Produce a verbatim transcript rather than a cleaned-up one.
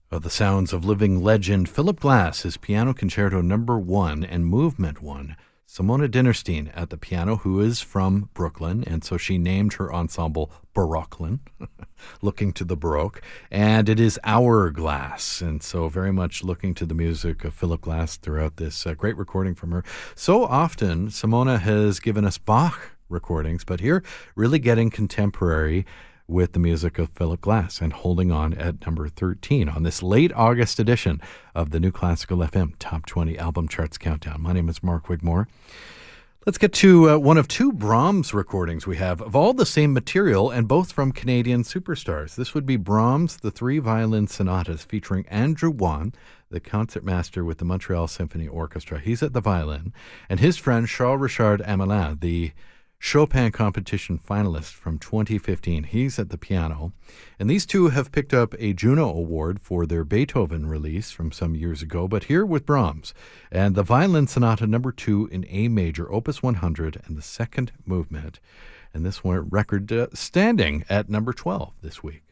Oh, the sounds of living legend Philip Glass, his Piano Concerto number one and Movement one. Simona Dinnerstein at the piano, who is from Brooklyn, and so she named her ensemble Barocklin, looking to the Baroque, and it is Hourglass, and so very much looking to the music of Philip Glass throughout this uh, great recording from her. So often, Simona has given us Bach recordings, but here, really getting contemporary with the music of Philip Glass and holding on at number thirteen on this late August edition of the New Classical F M Top twenty Album Charts Countdown. My name is Mark Wigmore. Let's get to uh, one of two Brahms recordings we have of all the same material and both from Canadian superstars. This would be Brahms' The Three Violin Sonatas featuring Andrew Wan, the concertmaster with the Montreal Symphony Orchestra. He's at the violin, and his friend Charles-Richard Hamelin, the Chopin competition finalist from twenty fifteen. He's at the piano. And these two have picked up a Juno Award for their Beethoven release from some years ago, but here with Brahms and the Violin Sonata number two in A major, Opus one hundred, and the second movement. And this one record uh, standing at number twelve this week.